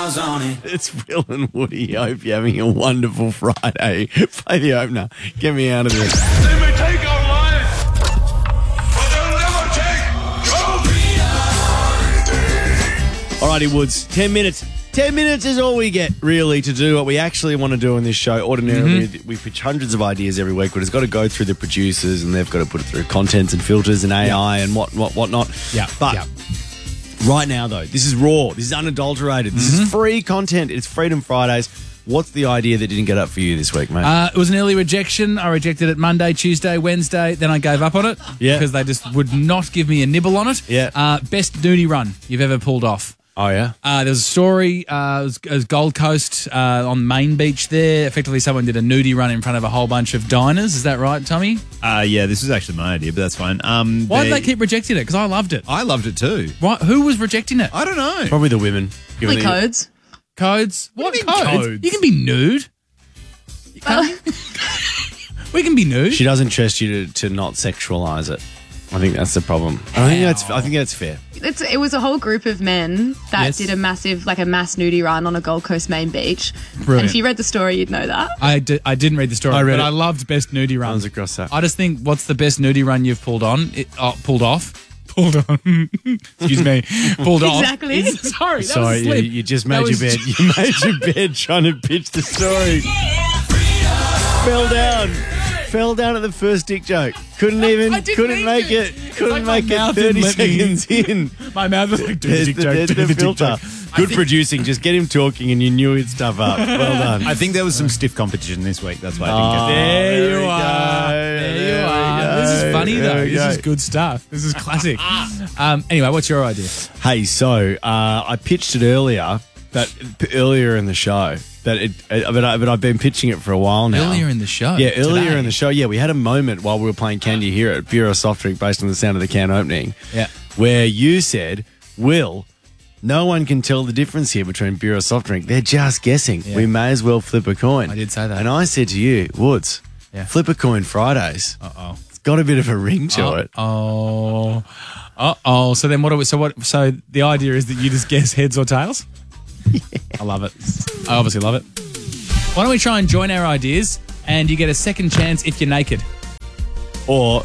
miles on it. It's Will and Woody. I hope you're having a wonderful Friday. Play the opener. Get me out of this. They may take our lives, but they'll never take Alrighty, Woods. 10 minutes. 10 minutes is all we get, really, to do what we actually want to do in this show. Ordinarily, we pitch hundreds of ideas every week, but it's got to go through the producers, and they've got to put it through contents and filters and AI and whatnot. Yeah. But right now, though, this is raw. This is unadulterated. This is free content. It's Freedom Fridays. What's the idea that didn't get up for you this week, mate? It was an early rejection. I rejected it Monday, Tuesday, Wednesday. Then I gave up on it because they just would not give me a nibble on it. Yeah. Best nudie run you've ever pulled off. Oh, yeah? There was a story, it was Gold Coast on Main Beach there. Effectively, someone did a nudie run in front of a whole bunch of diners. Is that right, Tommy? Yeah, this was actually my idea, but that's fine. Why did they keep rejecting it? Because I loved it. I loved it too. What? Who was rejecting it? I don't know. Probably the women. Probably codes. Codes? What do you mean mean codes? You can be nude. We can be nude. She doesn't trust you to not sexualise it. I think that's the problem. I think that's fair. It was a whole group of men that did a mass nudie run on a Gold Coast main beach. Brilliant. And if you read the story, you'd know that. I didn't read the story, I read but it. I loved best nudie runs. Runs across that. I just think, what's the best nudie run you've pulled on? Pulled off? Pulled on. Excuse me. Pulled off. Exactly. Sorry, that was a Sorry, slip. you just That made your was- bed. You made your bed trying to pitch the story. Fell down at the first dick joke. Couldn't make it. Couldn't like make my it mouth 30 didn't let me- seconds in. My mouth was like, do the There's dick joke, do the dick filter. joke. Good producing. Just get him talking and you knew he'd stuff up. Well done. I think there was some stiff competition this week. That's why I didn't get there. There you are. There you are. This is funny, There though. we This go. is good stuff. This is classic. Anyway, what's your idea? Hey, so I pitched it earlier in the show. But I've been pitching it for a while now. Earlier in the show? Yeah, earlier Today? in the show. Yeah, we had a moment while we were playing Can You Hear It, Bureau Soft Drink, based on the sound of the can opening. Yeah. Where you said, Will, no one can tell the difference here between Bureau Soft Drink. They're just guessing. Yeah. We may as well flip a coin. I did say that. And I said to you, Woods, Yeah. flip a coin Fridays. Uh-oh. It's got a bit of a ring to it. Oh. So then what? So the idea is that you just guess heads or tails? Yeah. I love it. I obviously love it. Why don't we try and join our ideas and you get a second chance if you're naked? Or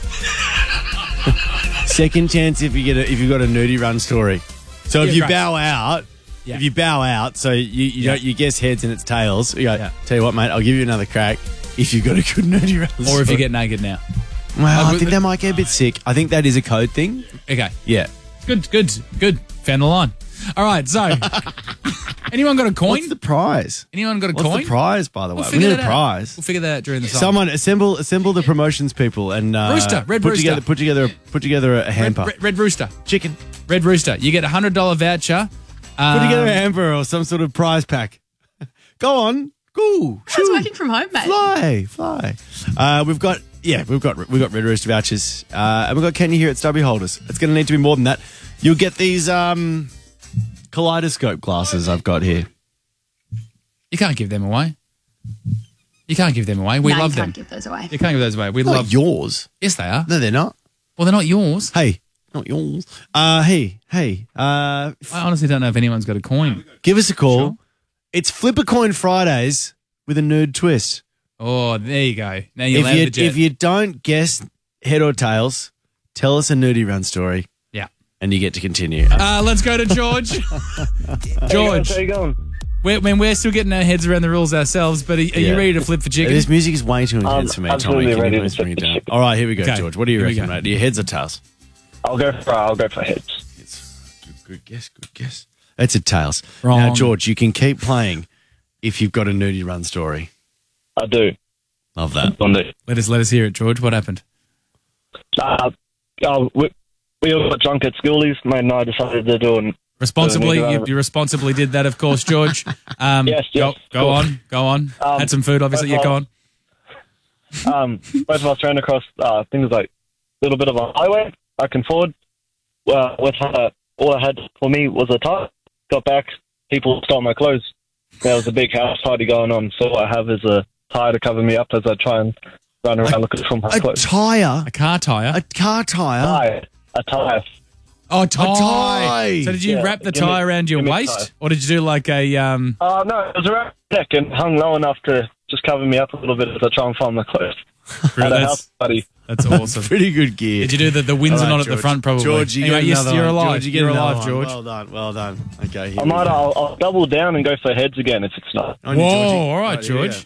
second chance if you've got a nudie run story. So if Yeah, you great. bow out, so you guess heads and it's tails. You go, tell you what, mate, I'll give you another crack if you've got a good nudie run story. Or if you get naked now. Well, I think that might get a bit sick. I think that is a code thing. Okay. Yeah. Good. Found the line. All right, so anyone got a coin? What's the prize? Anyone got a What's coin? the prize, by the way? We'll We figure need a that out. prize. We'll figure that out during the song. Someone assemble the promotions people and Rooster, Red put Rooster. Put together a hamper. Red Rooster. Chicken. Red Rooster. You get a $100 voucher. Put together a hamper or some sort of prize pack. Go on. Go. I was working from home, mate. Fly. We've got Red Rooster vouchers. And we've got Can You Hear It stubby holders. It's going to need to be more than that. You'll get these kaleidoscope glasses I've got here. You can't give them away. We No, love you them. can't give those away. You can't give those away. We Not love yours. Yes, they are. No, they're not. Well, they're not yours. Hey, not yours. Hey. I honestly don't know if anyone's got a coin. Give us a call. Sure. It's Flip a Coin Fridays with a nude twist. Oh, there you go. Now you landed the jet. If you don't guess head or tails, tell us a nudie run story. Yeah. And you get to continue. Let's go to George. George, How you going? we're still getting our heads around the rules ourselves, but are you ready to flip for chicken? This music is way too intense for me, Tommy. absolutely Can you ready please to bring it flip down? the chicken. All right, here we go, Okay. George. What do you Here we reckon, go. mate? Are your heads or tails? I'll go for heads. It's good guess. It's a tails. Wrong. Now, George, you can keep playing if you've got a nudie run story. I do. Love that. Let us hear it, George. What happened? We all got drunk at schoolies. Mate and I decided to do an Responsibly, So, you responsibly did that, of course, George. Yes, Go cool. on. Had some food, obviously. both Yeah, go of on. both of us ran across things like a little bit of a highway back and forward. With all I had for me was a tie. Got back, people stole my clothes. There was a big house party going on, so all I have is a tie to cover me up as I try and run around looking for my A clothes. tyre? A car tire. A car tyre? A tie. Oh, tie. tie. So did you Yeah, wrap the give me- tie around your give me a waist? tie. Or did you do like a... No, it was around my neck and hung low enough to just cover me up a little bit as I try and find my clothes. At a house party. That's awesome. Pretty good gear. Did you do the Windsor All right, knot at the George. front probably? George, you anyway, get yes, another you're one. alive. George, you get You're another alive, one. George. Well done, well done. Okay, here I we might. go. I'll double down and go for heads again if it's not. On you, Whoa, Georgie. all right, here we George. go.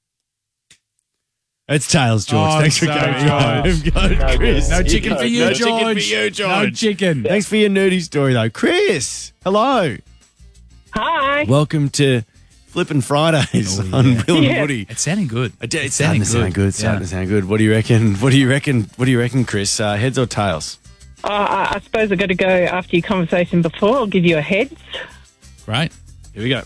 It's tails, George. Oh, Thanks for sorry, coming. Go, Chris. No chicken for you, No George. chicken for you, George. No chicken. Thanks for your nerdy story, though. Chris, hello. Hi. Welcome to Flippin' Fridays on Bill and Woody. It's sounding good. It's starting to sound good. Starting to sound good. What do you reckon? What do you reckon, Chris? Heads or tails? I suppose I've got to go after your conversation before. I'll give you a heads. Right. Here we go.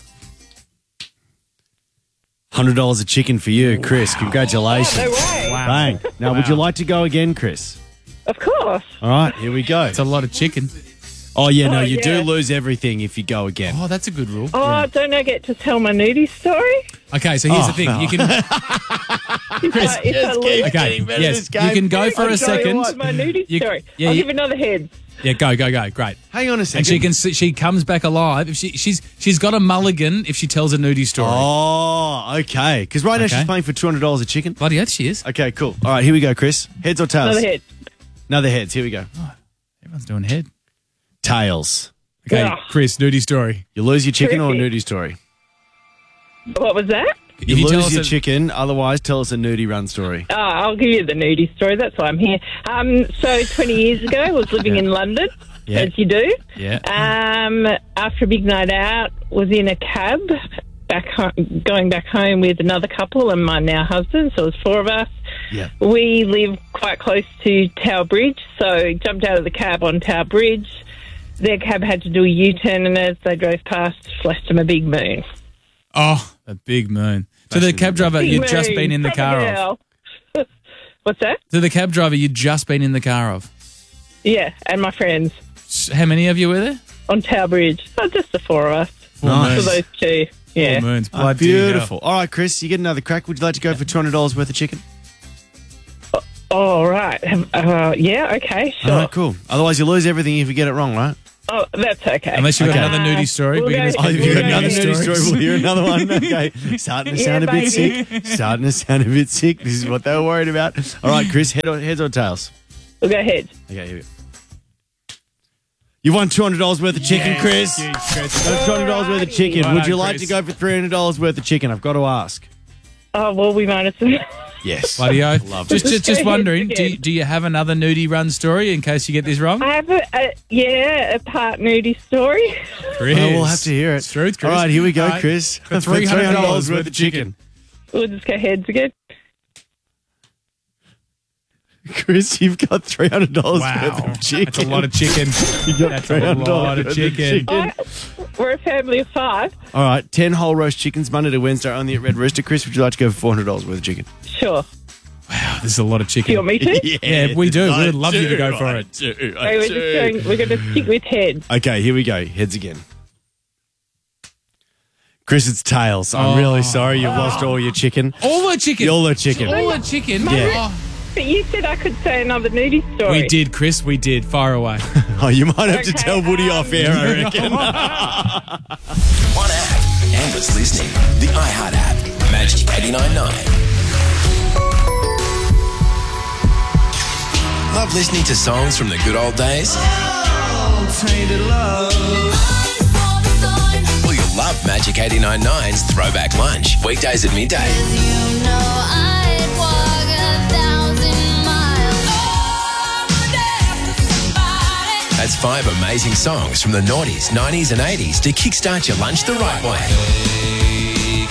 $100 a chicken for you, Chris. Congratulations. No way. Wow. Bang. Now, would you like to go again, Chris? Of course. All right, here we go. It's a lot of chicken. Oh, yeah, no, Oh, you do yeah. lose everything if you go again. Oh, that's a good rule. Oh, don't I get to tell my nudie story? Okay, so here's the thing. You can Chris, if I lose, okay, yes, you can go for I'll a tell you second. what, my nudie You- story. yeah, I'll you- give another heads. Yeah, go. Great. Hang on a second. And she comes back alive. If she's got a mulligan if she tells a nudie story. Oh, okay. Because right now Okay. she's paying for $200 a chicken. Bloody oath she is. Okay, cool. All right, here we go, Chris. Heads or tails? Another head. Another heads. Here we go. Everyone's doing head. Tails. Okay, Ugh. Chris, nudie story. You lose your chicken or a Terrific. nudie story? What was that? You If tell lose us your a- chicken, otherwise tell us a nudie run story. Oh, I'll give you the nudie story. That's why I'm here. So 20 years ago, I was living in London, Yeah. as you do. Yeah. After a big night out, was in a cab going back home with another couple and my now husband. So it was four of us. Yeah. We live quite close to Tower Bridge, so jumped out of the cab on Tower Bridge. Their cab had to do a U-turn, and as they drove past, flashed them a big moon. Oh, a big moon. So the cab driver Big you'd just moon been in the from car of. hell. What's that? So the cab driver you'd just been in the car of. Yeah, and my friends How many of you were there? on Tower Bridge. Oh, just the four of us. Four Nice. For moons. those two. Yeah. Four moons. Oh, Bloody beautiful. hell. All right, Chris, you get another crack. Would you like to go for $200 worth of chicken? All right. Yeah, okay, sure. All right, cool. Otherwise, you lose everything if you get it wrong, right? Oh, that's okay. Unless you've got Okay. another nudie story. we'll we can go- just Oh, keep if We'll you've got go another ahead. nudie story, we'll hear another one. Okay. Starting to sound a bit baby. sick. Starting to sound a bit sick. This is what they were worried about. All right, Chris, heads or tails? We'll go ahead. Okay, here we go. You won $200 worth of chicken, Chris. Huge, Chris. Got $200 worth of chicken. Well Would you done, like Chris. to go for $300 worth of chicken? I've got to ask. Oh, well, we might have Yes. Bloody oath. Love it. Just wondering, Again. do you have another nudie run story in case you get this wrong? I have a part nudie story. Chris. Oh, we'll have to hear it. It's truth, Chris. All right, here we go, All right. Chris. For $300 worth of chicken. We'll just go heads again. Chris, you've got $300 Wow. worth of chicken. That's a lot of chicken. That's a $300 lot of worth chicken. We're a family of five. All right, 10 whole roast chickens, Monday to Wednesday, only at Red Rooster. Chris, would you like to go for $400 worth of chicken? Sure. This is a lot of Do you chicken. want me to? Yeah, we do. I We'd love you to go for I it. do, Okay, we're going to stick with heads. Okay, here we go. Heads again. Chris, it's tails. I'm Oh. really sorry you've lost all your chicken. All the chicken. All the chicken. All the chicken. Yeah. Oh, But you said I could say another nudie story. we did, Chris. We did. Far away. Oh, you might have to Okay, tell Woody off air, I reckon. One app. Endless listening. The iHeart app. Magic 89.9. Love listening to songs from the good old days? Well, you'll love Magic 89.9's Throwback Lunch. Weekdays at midday. That's 5 amazing songs from the noughties, 90s and 80s to kickstart your lunch the right way.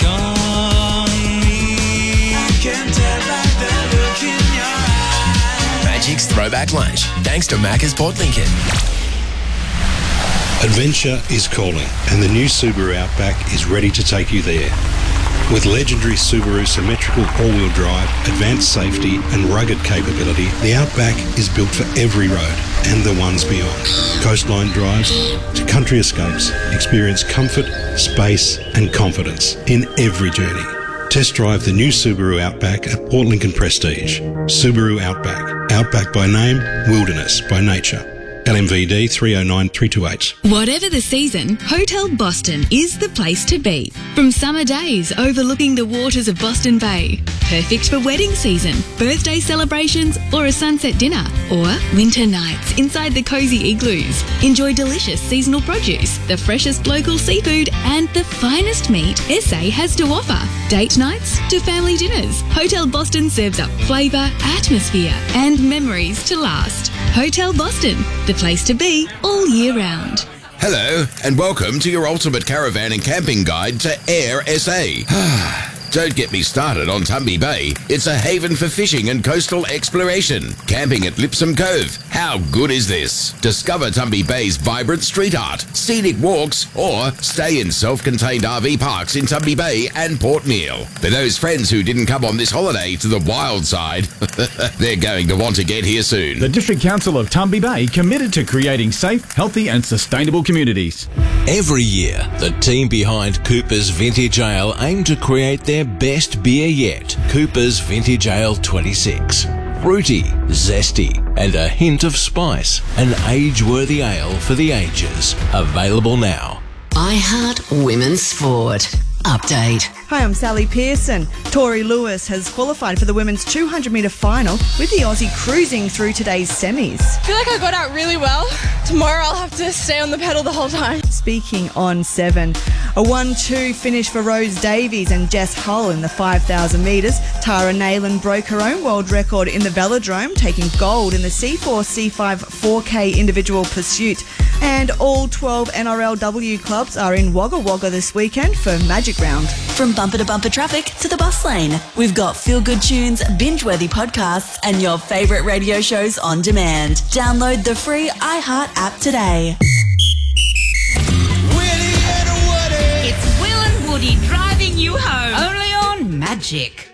Magic's Throwback Lunch, thanks to Macca's Port Lincoln. Adventure is calling, and the new Subaru Outback is ready to take you there. With legendary Subaru symmetrical all-wheel drive, advanced safety and rugged capability, the Outback is built for every road and the ones beyond. Coastline drives to country escapes, experience comfort, space and confidence in every journey. Test drive the new Subaru Outback at Port Lincoln Prestige. Subaru Outback. Outback by name, wilderness by nature. LMVD 309 328. Whatever the season, Hotel Boston is the place to be. From summer days overlooking the waters of Boston Bay, perfect for wedding season, birthday celebrations or a sunset dinner, or winter nights inside the cosy igloos. Enjoy delicious seasonal produce, the freshest local seafood and the finest meat SA has to offer. Date nights to family dinners, Hotel Boston serves up flavour, atmosphere and memories to last. Hotel Boston, the place to be all year round. Hello, and welcome to your ultimate caravan and camping guide to Air SA. Don't get me started on Tumby Bay. It's a haven for fishing and coastal exploration. Camping at Lipsum Cove. How good is this? Discover Tumby Bay's vibrant street art, scenic walks, or stay in self-contained RV parks in Tumby Bay and Port Neal. For those friends who didn't come on this holiday to the wild side, they're going to want to get here soon. The District Council of Tumby Bay committed to creating safe, healthy and sustainable communities. Every year, the team behind Cooper's Vintage Ale aim to create their best beer yet. Cooper's Vintage Ale 26. Fruity, zesty, and a hint of spice. An age-worthy ale for the ages. Available now. iHeart Women's Sport. Update. Hi, I'm Sally Pearson. Tori Lewis has qualified for the women's 200-metre final with the Aussie cruising through today's semis. I feel like I got out really well. Tomorrow I'll have to stay on the pedal the whole time. Speaking on 7, a 1-2 finish for Rose Davies and Jess Hull in the 5,000 metres. Tara Nayland broke her own world record in the velodrome, taking gold in the C4-C5 4K individual pursuit. And all 12 NRLW clubs are in Wagga Wagga this weekend for Magic Round. From bumper to bumper traffic to the bus lane, we've got feel-good tunes, binge-worthy podcasts and your favourite radio shows on demand. Download the free iHeart app today. It's Will and Woody driving you home. Only on Magic.